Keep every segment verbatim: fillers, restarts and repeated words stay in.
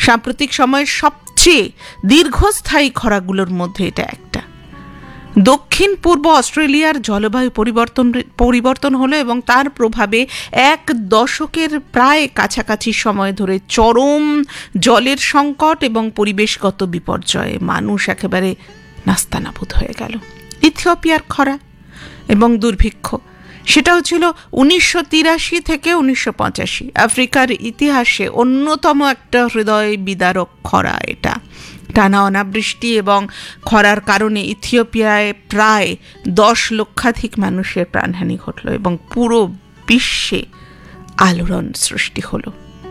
সাম্প্রতিক সময়ের সবচেয়ে দীর্ঘস্থায়ী খরাগুলোর মধ্যে এটা একটা। দক্ষিণ পূর্ব অস্ট্রেলিয়ার জলবায়ু পরিবর্তন পরিবর্তন হলো এবং তার প্রভাবে এক দশকের প্রায় কাছাকাছি সময় ধরে চরম জলের সংকট এবং পরিবেশগত বিপর্যয়ে মানুষ একেবারে নাস্তানাবুদ হয়ে গেল। ইথিওপিয়ার খরা এবং দুর্ভিক্ষ, সেটাও ছিল উনিশশো তিরাশি থেকে উনিশশো পঁচাশি আফ্রিকার ইতিহাসে অন্যতম একটা হৃদয় বিদারক খরা। এটা টানা অনাবৃষ্টি এবং খরার কারণে ইথিওপিয়ায় প্রায় দশ লক্ষাধিক মানুষের প্রাণহানি ঘটল এবং পুরো বিশ্বে আলোড়ন সৃষ্টি হলো।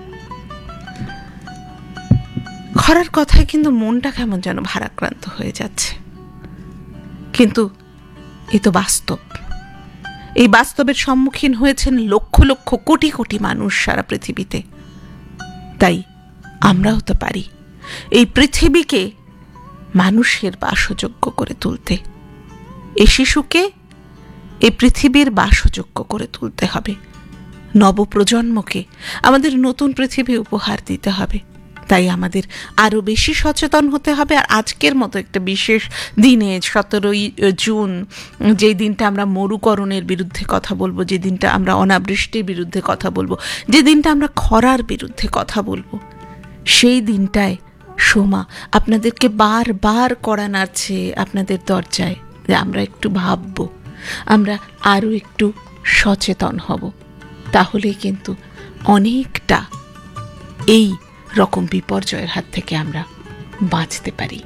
খরার কথায় কিন্তু মনটা কেমন যেন ভারাক্রান্ত হয়ে যাচ্ছে, কিন্তু এ তো বাস্তব। এই বাস্তবের সম্মুখীন হয়েছেন লক্ষ লক্ষ কোটি কোটি মানুষ সারা পৃথিবীতে। তাই আমরাও তো পারি এই পৃথিবীকে মানুষের বাসযোগ্য করে তুলতে। এই শিশুকে এই পৃথিবীর বাসযোগ্য করে তুলতে হবে। নবপ্রজন্মকে আমাদের নতুন পৃথিবী উপহার দিতে হবে। তাই আমাদের আরও বেশি সচেতন হতে হবে। আর আজকের মতো একটা বিশেষ দিনে, সতেরোই জুন, যে দিনটা আমরা মরুকরণের বিরুদ্ধে কথা বলবো, যে দিনটা আমরা অনাবৃষ্টির বিরুদ্ধে কথা বলবো, যে দিনটা আমরা খরার বিরুদ্ধে কথা বলবো, সেই দিনটায় সোমা আপনাদেরকে বারবার কড়া নাড়ছে আপনাদের দরজায় যে আমরা একটু ভাববো, আমরা আরও একটু সচেতন হব। তাহলে কিন্তু অনেকটা এই রকম বিপর্যয়ের হাত থেকে আমরা বাঁচতে পারি।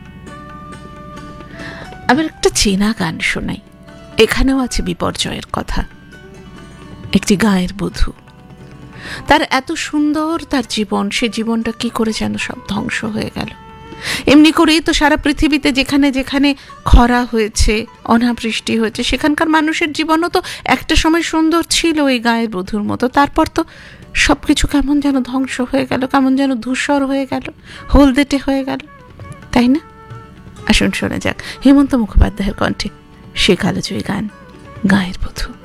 আবার একটা চেনা গান শোনাই, এখানেও আছে বিপর্যয়ের কথা। একটি গাঁয়ের বধূ, তার এত সুন্দর তার জীবন, সে জীবনটা কি করে যেন সব ধ্বংস হয়ে গেল। এমনি করেই তো সারা পৃথিবীতে যেখানে যেখানে খরা হয়েছে, অনাবৃষ্টি হয়েছে, সেখানকার মানুষের জীবনও তো একটা সময় সুন্দর ছিল এই গাঁয়ের বধূর মতো। তারপর তো সব কিছু কেমন যেন ধ্বংস হয়ে গেল, কেমন যেন ধূসর হয়ে গেল, হলদেটে হয়ে গেল, তাই না? আসুন শোনা যাক হেমন্ত মুখোপাধ্যায়ের কণ্ঠে সে কালো জয়ী গান, গাঁয়ের বধূ।